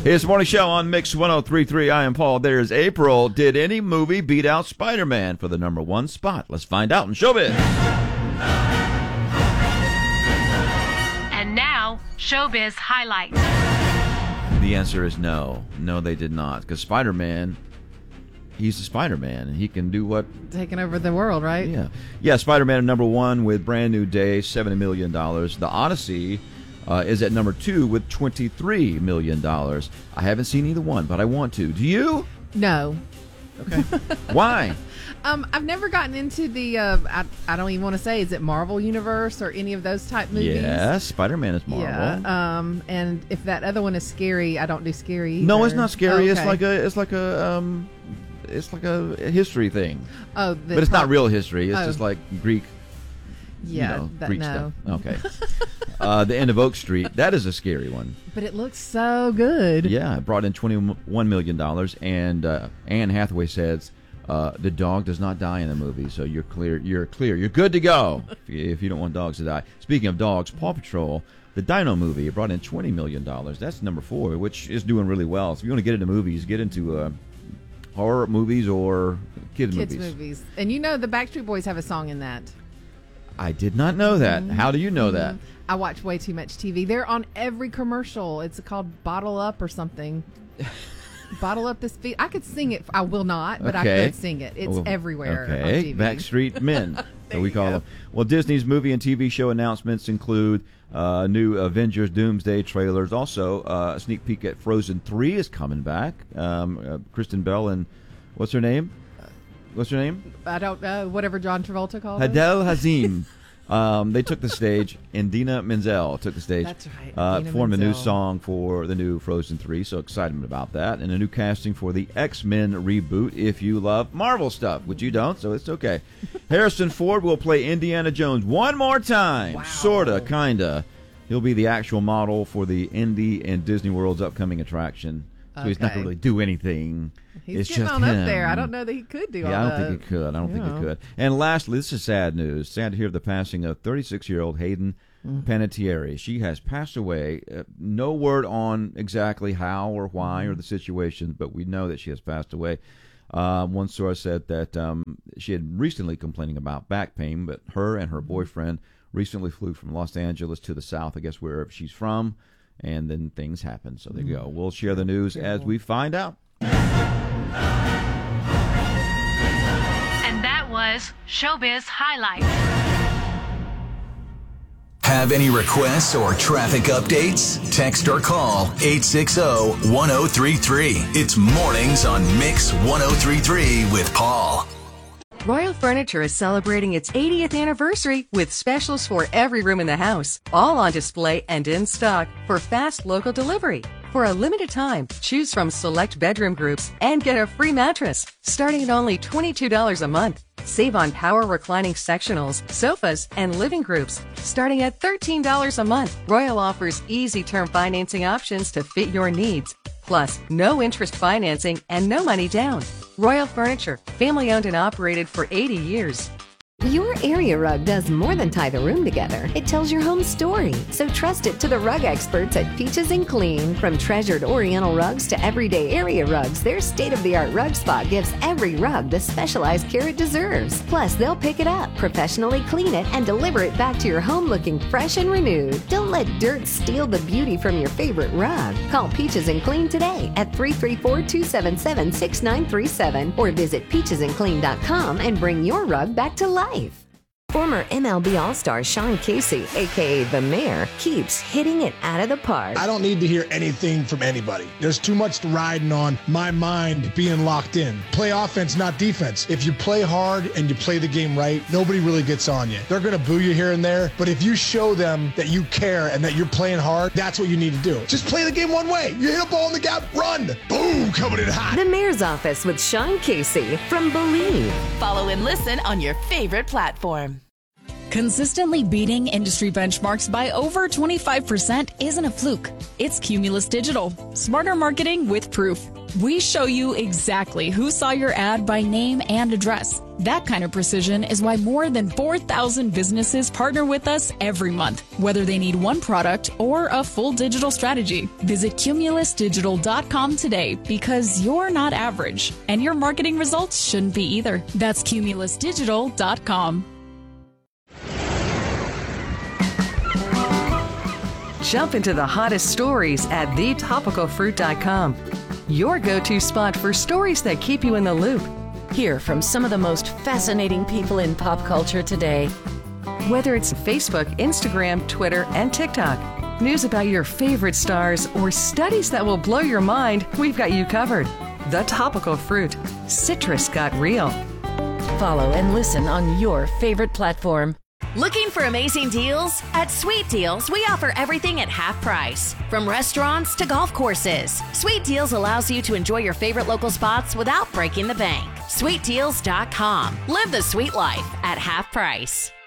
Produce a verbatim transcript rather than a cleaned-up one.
It's Morning Show on Mix one oh three point three. I am Paul. There's April. Did any movie beat out Spider-Man for the number one spot? Let's find out in Showbiz. And now, Showbiz Highlights. The answer is no. No, they did not. Because Spider-Man, he's the Spider-Man, and he can do what... Taking over the world, right? Yeah. Yeah, Spider-Man number one with Brand New Day, seventy million dollars. The Odyssey uh, is at number two with twenty-three million dollars. I haven't seen either one, but I want to. Do you? No. Okay. Why? Um, I've never gotten into the, uh, I, I don't even want to say, is it Marvel Universe or any of those type movies? Yes, Spider-Man is Marvel. Yeah, um, and if that other one is scary, I don't do scary either. No, it's not scary. Okay. It's like a, it's like a, um, it's like a history thing. Oh, but it's not real history. It's oh. just like Greek. Yeah, you know, that, Greek no. stuff. Okay. uh, the End of Oak Street. That is a scary one. But it looks so good. Yeah, it brought in twenty-one million dollars, and uh, Anne Hathaway says uh, the dog does not die in the movie, so you're clear. You're clear. You're good to go if you, if you don't want dogs to die. Speaking of dogs, Paw Patrol, the Dino movie, it brought in twenty million dollars. That's number four, which is doing really well. So if you want to get into movies, get into uh, horror movies or kids, kids movies. movies. And you know the Backstreet Boys have a song in that. I did not know that. Mm-hmm. How do you know that? I watch way too much T V. They're on every commercial. It's called Bottle Up or something. Bottle Up this feet. I could sing it. I will not, but okay. I could sing it. It's well, everywhere okay. on T V. Backstreet Men, so we call go. them. Well, Disney's movie and T V show announcements include uh, new Avengers Doomsday trailers. Also, uh, a sneak peek at Frozen three is coming back. Um, uh, Kristen Bell and what's her name? What's her name? I don't know. Whatever John Travolta called her. Hadel Hazim. um, they took the stage, and Dina Menzel took the stage. That's right. Uh, Dina formed Menzel. a new song for the new Frozen three, so excitement about that. And a new casting for the X-Men reboot if you love Marvel stuff, which you don't, so it's okay. Harrison Ford will play Indiana Jones one more time. Wow. Sorta, kinda. He'll be the actual model for the Indy and Disney World's upcoming attraction. So okay. He's not going to really do anything. He's it's getting just on him. up there. I don't know that he could do yeah, all I don't that. think he could. I don't yeah. think he could. And lastly, this is sad news. Sad to hear the passing of thirty-six-year-old Hayden mm. Panettiere. She has passed away. Uh, no word on exactly how or why mm. or the situation, but we know that she has passed away. Uh, one source said that um, she had recently complaining about back pain, but her and her boyfriend recently flew from Los Angeles to the south, I guess wherever she's from, and then things happened. So there you go. We'll share the news as we find out. And that was Showbiz Highlights. Have any requests or traffic updates? Text or call eight six zero, one zero three three. It's Mornings on Mix one oh three point three with Paul. Royal Furniture is celebrating its eightieth anniversary with specials for every room in the house, all on display and in stock for fast local delivery. For a limited time, choose from select bedroom groups and get a free mattress, starting at only twenty-two dollars a month. Save on power reclining sectionals, sofas, and living groups, starting at thirteen dollars a month. Royal offers easy term financing options to fit your needs. Plus, no interest financing and no money down. Royal Furniture, family owned and operated for eighty years. Your area rug does more than tie the room together. It tells your home story. So trust it to the rug experts at Peaches and Clean. From treasured Oriental rugs to everyday area rugs, their state-of-the-art rug spot gives every rug the specialized care it deserves. Plus, they'll pick it up, professionally clean it, and deliver it back to your home looking fresh and renewed. Don't let dirt steal the beauty from your favorite rug. Call Peaches and Clean today at three three four, two seven seven, six nine three seven or visit peaches and clean dot com and bring your rug back to life. Former M L B All-Star Sean Casey, a k a. The Mayor, keeps hitting it out of the park. I don't need to hear anything from anybody. There's too much riding on my mind being locked in. Play offense, not defense. If you play hard and you play the game right, nobody really gets on you. They're going to boo you here and there, but if you show them that you care and that you're playing hard, that's what you need to do. Just play the game one way. You hit a ball in the gap, run. Boom, coming in hot. The Mayor's Office with Sean Casey from Believe. Follow and listen on your favorite platform. Consistently beating industry benchmarks by over twenty-five percent isn't a fluke. It's Cumulus Digital. Smarter marketing with proof. We show you exactly who saw your ad by name and address. That kind of precision is why more than four thousand businesses partner with us every month, whether they need one product or a full digital strategy. Visit cumulus digital dot com today because you're not average, and your marketing results shouldn't be either. That's cumulus digital dot com. Jump into the hottest stories at the topical fruit dot com. Your go-to spot for stories that keep you in the loop. Hear from some of the most fascinating people in pop culture today. Whether it's Facebook, Instagram, Twitter, and TikTok, news about your favorite stars, or studies that will blow your mind, we've got you covered. The Topical Fruit. Citrus got real. Follow and listen on your favorite platform. Looking for amazing deals? At Sweet Deals, we offer everything at half price. From restaurants to golf courses, Sweet Deals allows you to enjoy your favorite local spots without breaking the bank. sweet deals dot com. Live the sweet life at half price.